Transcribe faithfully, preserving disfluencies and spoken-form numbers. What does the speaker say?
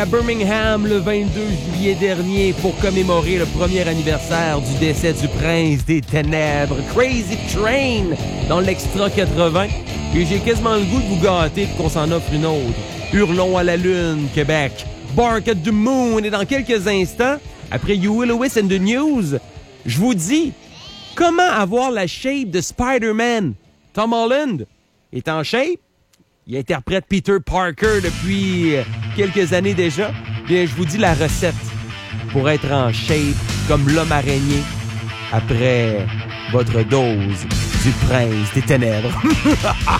À Birmingham, le vingt-deux juillet dernier, pour commémorer le premier anniversaire du décès du prince des ténèbres, Crazy Train, dans l'Extra quatre-vingts. Et j'ai quasiment le goût de vous gâter pour qu'on s'en offre une autre. Hurlons à la lune, Québec. Bark at the Moon. Et dans quelques instants, après Huey Lewis and the News, je vous dis comment avoir la shape de Spider-Man. Tom Holland est en shape. Il interprète Peter Parker depuis quelques années déjà. Bien, je vous dis la recette pour être en shape comme l'homme araignée après votre dose du prince des ténèbres.